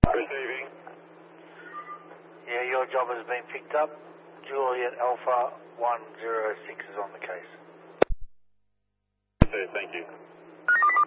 Receiving. Yeah, your job has been picked up. Juliet Alpha 106 is on the case. Okay, thank you.